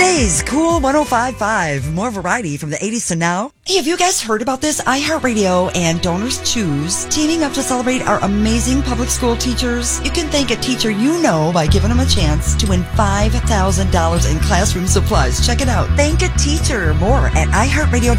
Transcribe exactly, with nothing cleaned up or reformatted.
Today's Cool one oh five point five. More variety from the eighties to now. Hey, have you guys heard about this? iHeartRadio and Donors Choose teaming up to celebrate our amazing public school teachers. You can thank a teacher you know by giving them a chance to win five thousand dollars in classroom supplies. Check it out. Thank a teacher. More at i heart radio